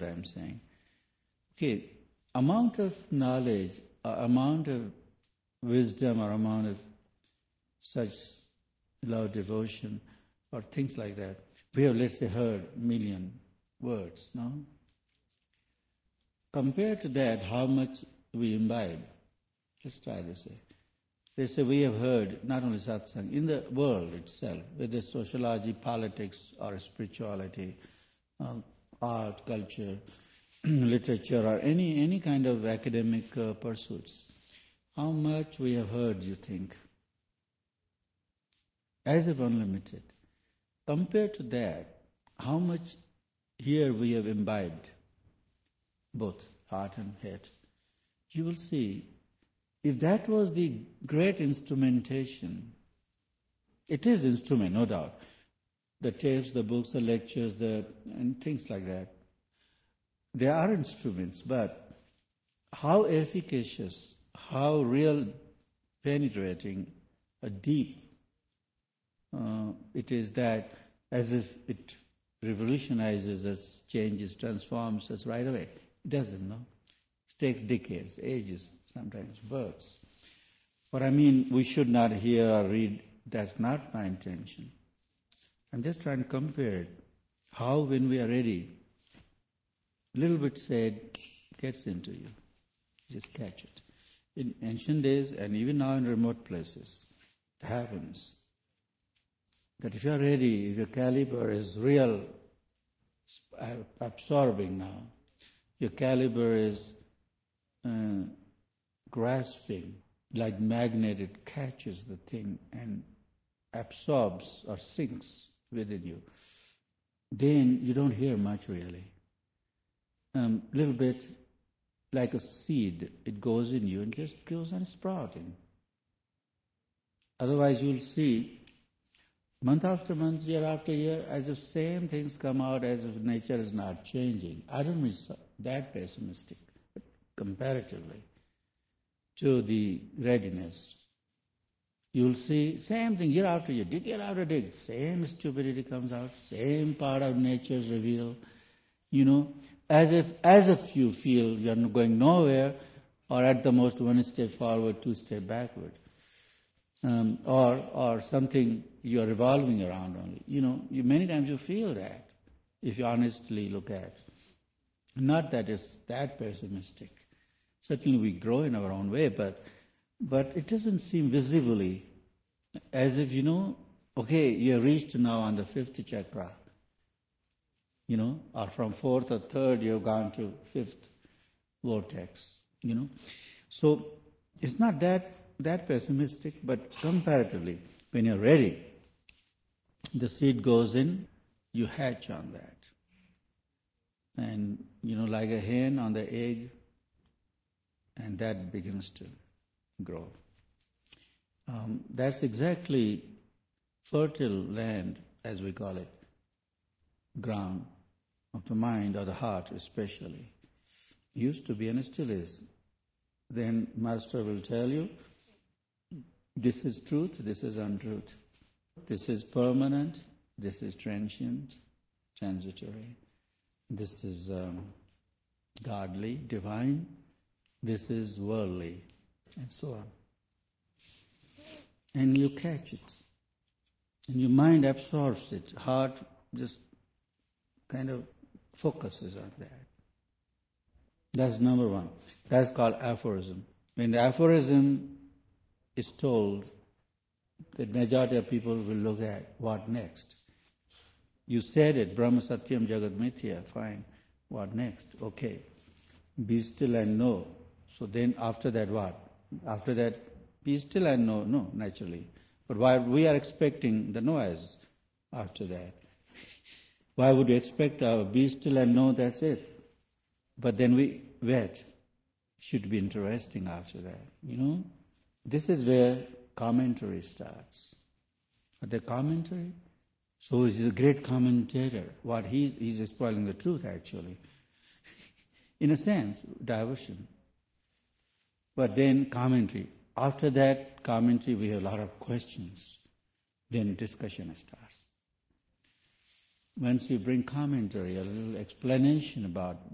I'm saying. Okay, amount of knowledge, amount of wisdom or amount of such love, devotion, or things like that. We have, let's say, heard 1 million words, no? Compared to that, how much we imbibe. Let's try this way. Let's say we have heard not only satsang, in the world itself, whether sociology, politics, or spirituality, art, culture, literature, or any kind of academic pursuits. How much we have heard, you think? As if unlimited. Compared to that, how much here we have imbibed, both heart and head. You will see, if that was the great instrumentation, it is instrument, no doubt. The tapes, the books, the lectures, and things like that. They are instruments, but how efficacious, how real, penetrating, deep it is that as if it revolutionizes us, changes, transforms us right away. It doesn't, no? It takes decades, ages, sometimes births. But I mean, we should not hear or read, that's not my intention. I'm just trying to compare it. How, when we are ready, a little bit said gets into you. Just catch it. In ancient days, and even now in remote places, it happens that if you're ready, if your caliber is real, absorbing now, your caliber is grasping, like magnet, it catches the thing and absorbs or sinks within you, then you don't hear much really. Little bit like a seed, it goes in you and just goes on sprouting. Otherwise you'll see month after month, year after year, as if same things come out, as if nature is not changing. I don't mean that pessimistic, but comparatively to the readiness. You'll see same thing year after year, decade after decade, same stupidity comes out, same part of nature is revealed, as if you feel you're going nowhere, or at the most one step forward, 2 steps backward. Or something you are revolving around only. Many times you feel that, if you honestly look at. Not that it's that pessimistic. Certainly we grow in our own way, but it doesn't seem visibly as if, okay, you have reached now on the 5th chakra, or from 4th or 3rd you have gone to 5th vortex, So it's not that pessimistic, but comparatively, when you're ready, the seed goes in, you hatch on that. And, like a hen on the egg, and that begins to grow. That's exactly fertile land, as we call it, ground of the mind or the heart especially. Used to be and still is. Then Master will tell you, this is truth, this is untruth. This is permanent, this is transient, transitory. This is godly, divine, this is worldly, and so on. And you catch it. And your mind absorbs it. Heart just kind of focuses on that. That's number one. That's called aphorism. When the aphorism is told, the majority of people will look at what next. You said it, Brahma Satyam Jagat Mithya, fine. What next? Okay. Be still and know. So then after that what? After that, be still and know. No, naturally. But why we are expecting the noise after that? Why would you expect our be still and know, that's it? But then we wait. Should be interesting after that, This is where commentary starts. The commentary, so he's a great commentator. What he's spoiling the truth actually. In a sense, diversion. But then commentary. After that commentary, we have a lot of questions. Then discussion starts. Once you bring commentary, a little explanation about